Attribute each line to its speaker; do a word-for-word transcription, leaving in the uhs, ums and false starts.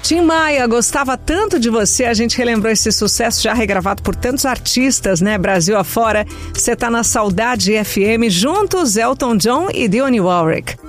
Speaker 1: Tim Maia, gostava tanto de você, a gente relembrou esse sucesso já regravado por tantos artistas, né, Brasil afora. Você tá na Saudade F M, juntos Elton John e Dionne Warwick.